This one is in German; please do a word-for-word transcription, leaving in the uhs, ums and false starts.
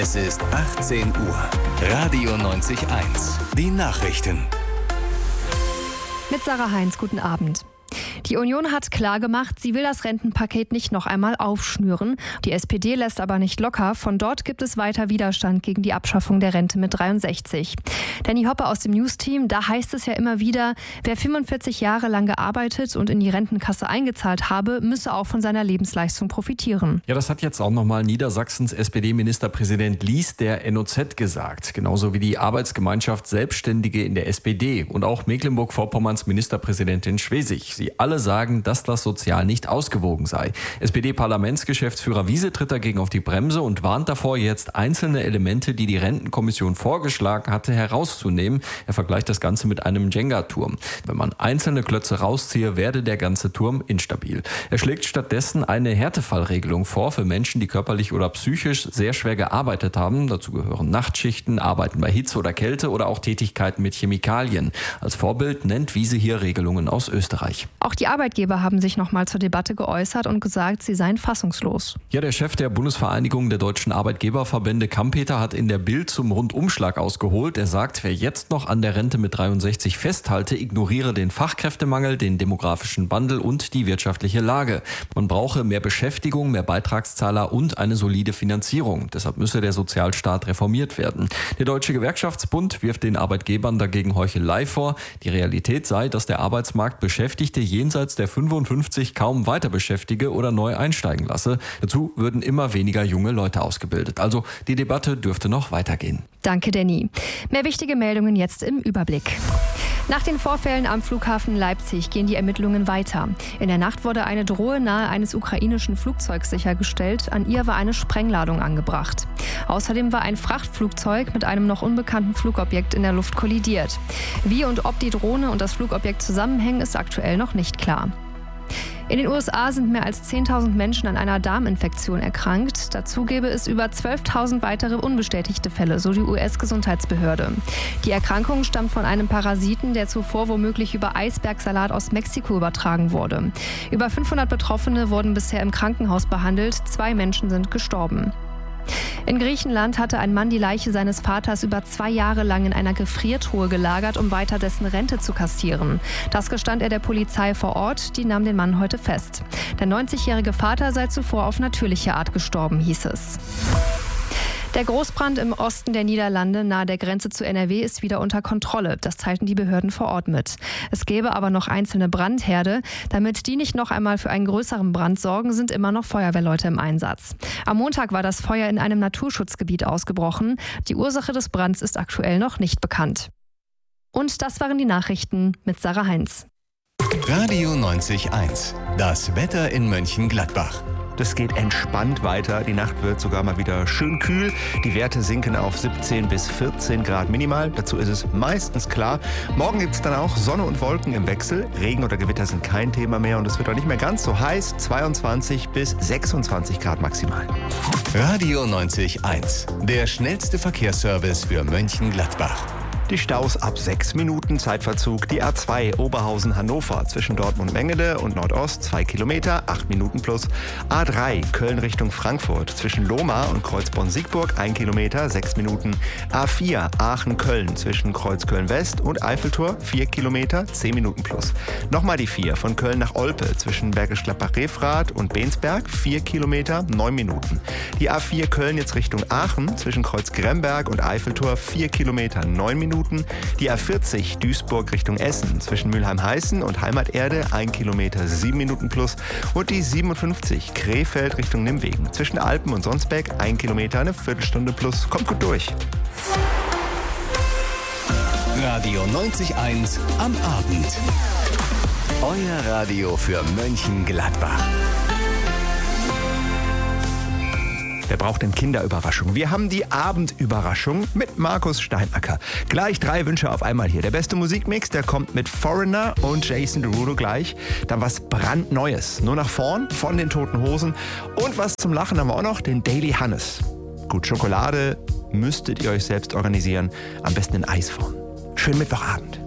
Es ist achtzehn Uhr. Radio neunzig Komma eins. Die Nachrichten. Mit Sarah Heinz, guten Abend. Die Union hat klargemacht, sie will das Rentenpaket nicht noch einmal aufschnüren. Die S P D lässt aber nicht locker. Von dort gibt es weiter Widerstand gegen die Abschaffung der Rente mit dreiundsechzig. Danny Hoppe aus dem News-Team, da heißt es ja immer wieder, wer fünfundvierzig Jahre lang gearbeitet und in die Rentenkasse eingezahlt habe, müsse auch von seiner Lebensleistung profitieren. Ja, das hat jetzt auch nochmal Niedersachsens S P D-Ministerpräsident Lies der N O Z gesagt. Genauso wie die Arbeitsgemeinschaft Selbstständige in der S P D und auch Mecklenburg-Vorpommerns Ministerpräsidentin Schwesig. Sie alle sagen, dass das sozial nicht ausgewogen sei. S P D-Parlamentsgeschäftsführer Wiese tritt dagegen auf die Bremse und warnt davor, jetzt einzelne Elemente, die die Rentenkommission vorgeschlagen hatte, herauszunehmen. Er vergleicht das Ganze mit einem Jenga-Turm. Wenn man einzelne Klötze rausziehe, werde der ganze Turm instabil. Er schlägt stattdessen eine Härtefallregelung vor für Menschen, die körperlich oder psychisch sehr schwer gearbeitet haben. Dazu gehören Nachtschichten, Arbeiten bei Hitze oder Kälte oder auch Tätigkeiten mit Chemikalien. Als Vorbild nennt Wiese hier Regelungen aus Österreich. Auch die Arbeitgeber haben sich noch mal zur Debatte geäußert und gesagt, sie seien fassungslos. Ja, der Chef der Bundesvereinigung der deutschen Arbeitgeberverbände, Kampeter, hat in der Bild zum Rundumschlag ausgeholt. Er sagt, wer jetzt noch an der Rente mit dreiundsechzig festhalte, ignoriere den Fachkräftemangel, den demografischen Wandel und die wirtschaftliche Lage. Man brauche mehr Beschäftigung, mehr Beitragszahler und eine solide Finanzierung. Deshalb müsse der Sozialstaat reformiert werden. Der Deutsche Gewerkschaftsbund wirft den Arbeitgebern dagegen Heuchelei vor. Die Realität sei, dass der Arbeitsmarkt Beschäftigte jenseits der fünfundfünfzig kaum weiter beschäftige oder neu einsteigen lasse. Dazu würden immer weniger junge Leute ausgebildet. Also die Debatte dürfte noch weitergehen. Danke, Danny. Mehr wichtige Meldungen jetzt im Überblick. Nach den Vorfällen am Flughafen Leipzig gehen die Ermittlungen weiter. In der Nacht wurde eine Drohne nahe eines ukrainischen Flugzeugs sichergestellt. An ihr war eine Sprengladung angebracht. Außerdem war ein Frachtflugzeug mit einem noch unbekannten Flugobjekt in der Luft kollidiert. Wie und ob die Drohne und das Flugobjekt zusammenhängen, ist aktuell noch nicht klar. In den U S A sind mehr als zehntausend Menschen an einer Darminfektion erkrankt. Dazu gäbe es über zwölftausend weitere unbestätigte Fälle, so die U S-Gesundheitsbehörde. Die Erkrankung stammt von einem Parasiten, der zuvor womöglich über Eisbergsalat aus Mexiko übertragen wurde. Über fünfhundert Betroffene wurden bisher im Krankenhaus behandelt. Zwei Menschen sind gestorben. In Griechenland hatte ein Mann die Leiche seines Vaters über zwei Jahre lang in einer Gefriertruhe gelagert, um weiter dessen Rente zu kassieren. Das gestand er der Polizei vor Ort, die nahm den Mann heute fest. Der neunzigjährige Vater sei zuvor auf natürliche Art gestorben, hieß es. Der Großbrand im Osten der Niederlande nahe der Grenze zu N R W ist wieder unter Kontrolle. Das teilten die Behörden vor Ort mit. Es gäbe aber noch einzelne Brandherde. Damit die nicht noch einmal für einen größeren Brand sorgen, sind immer noch Feuerwehrleute im Einsatz. Am Montag war das Feuer in einem Naturschutzgebiet ausgebrochen. Die Ursache des Brands ist aktuell noch nicht bekannt. Und das waren die Nachrichten mit Sarah Heinz. Radio neunzig Komma eins. Das Wetter in Mönchengladbach. Es geht entspannt weiter. Die Nacht wird sogar mal wieder schön kühl. Die Werte sinken auf siebzehn bis vierzehn Grad minimal. Dazu ist es meistens klar. Morgen gibt es dann auch Sonne und Wolken im Wechsel. Regen oder Gewitter sind kein Thema mehr und es wird auch nicht mehr ganz so heiß. zweiundzwanzig bis sechsundzwanzig Grad maximal. Radio neunzig Komma eins. Der schnellste Verkehrsservice für Mönchengladbach. Die Staus ab sechs Minuten Zeitverzug. Die A zwei Oberhausen-Hannover zwischen Dortmund-Mengede und Nordost zwei Kilometer, acht Minuten plus. A drei Köln Richtung Frankfurt zwischen Lohmar und Kreuzborn-Siegburg ein Kilometer, sechs Minuten. A vier Aachen-Köln zwischen Kreuzköln-West und Eiffeltor vier Kilometer, zehn Minuten plus. Nochmal die vier von Köln nach Olpe zwischen Bergisch Gladbach-Refrath und Bensberg vier Kilometer, neun Minuten. Die A vier Köln jetzt Richtung Aachen zwischen Kreuz-Gremberg und Eiffeltor vier Kilometer, neun Minuten. Die A vierzig Duisburg Richtung Essen zwischen Mülheim-Heißen und Heimaterde ein Kilometer, sieben Minuten plus. Und die siebenundfünfzig Krefeld Richtung Nimwegen zwischen Alpen und Sonsbeck ein Kilometer, eine Viertelstunde plus. Kommt gut durch. Radio neunzig Komma eins am Abend. Euer Radio für Mönchengladbach. Wer braucht denn Kinderüberraschung? Wir haben die Abendüberraschung mit Markus Steinacker. Gleich drei Wünsche auf einmal hier. Der beste Musikmix, der kommt mit Foreigner und Jason Derulo gleich. Dann was brandneues. Nur nach vorn von den Toten Hosen. Und was zum Lachen haben wir auch noch, den Daily Hannes. Gut, Schokolade müsstet ihr euch selbst organisieren. Am besten in Eisform. Schönen Mittwochabend.